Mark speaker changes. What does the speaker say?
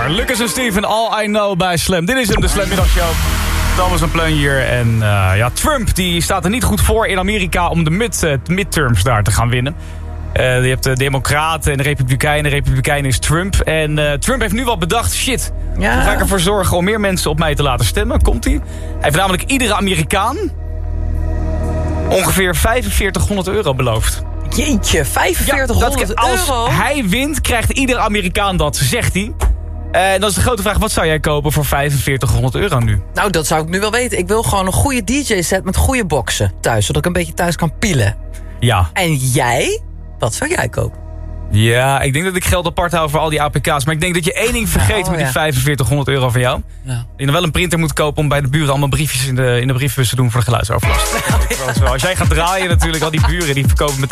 Speaker 1: daar. Lucas en Steven, All I Know bij Slam. Dit is hem, de Slam Middagshow. Thomas en Pleun hier. En Trump die staat er niet goed voor in Amerika om de midterms daar te gaan winnen. Je hebt de Democraten en de Republikeinen. De Republikeinen is Trump. En Trump heeft nu wel bedacht, shit, hoe ga ik ervoor zorgen om meer mensen op mij te laten stemmen? Komt-ie? Hij heeft namelijk iedere Amerikaan ongeveer €4500 beloofd.
Speaker 2: Jeetje, €4500
Speaker 1: Als hij wint, krijgt iedere Amerikaan dat, zegt hij. En dan is de grote vraag, wat zou jij kopen voor €4500 nu?
Speaker 2: Nou, dat zou ik nu wel weten. Ik wil gewoon een goede DJ-set met goede boxen thuis. Zodat ik een beetje thuis kan pielen.
Speaker 1: Ja.
Speaker 2: En jij? Wat zou jij kopen?
Speaker 1: Ja, ik denk dat ik geld apart hou voor al die APK's. Maar ik denk dat je één ding vergeet met die €4500 van jou. Ja. Dat je nog wel een printer moet kopen om bij de buren allemaal briefjes in de brievenbus te doen voor de geluidsoverlast. Als jij gaat draaien natuurlijk, al die buren die verkopen met